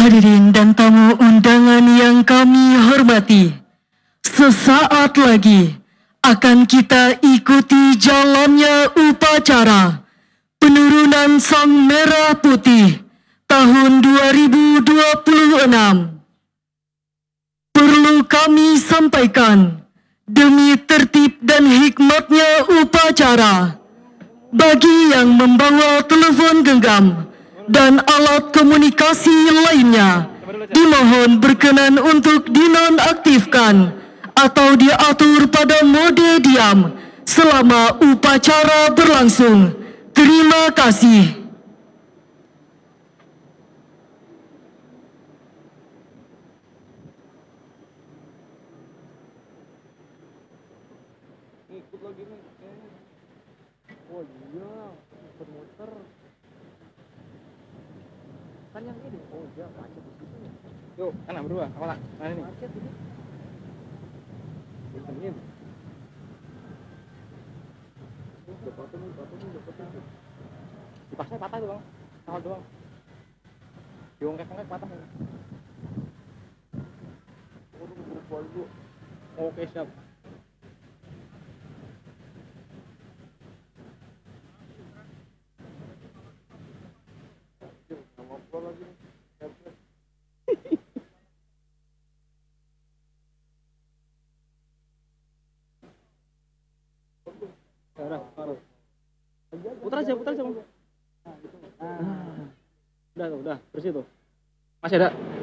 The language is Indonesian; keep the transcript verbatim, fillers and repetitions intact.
Hadirin dan tamu undangan yang kami hormati, sesaat lagi akan kita ikuti jalannya upacara penurunan Sang Merah Putih tahun dua ribu dua puluh enam. Perlu kami sampaikan, demi tertib dan hikmatnya upacara, bagi yang membawa telepon genggam dan alat komunikasi lainnya, dimohon berkenan untuk dinonaktifkan atau diatur pada mode diam selama upacara berlangsung. Terima kasih. Oh iya, muter-muter. Kan yang ini. Oh iya, macet di situ. Yuk, anak berdua, awal lah. Mana ini? Macet ini. Ini. Udah potong, potong, udah potong. Dipaksa patah tuh, Bang. Awal doang. Diongkek-ongkek patah. Oke, siap. Putar aja, putar aja, Bang. Nah, udah, udah, bersih tuh. Masih ada.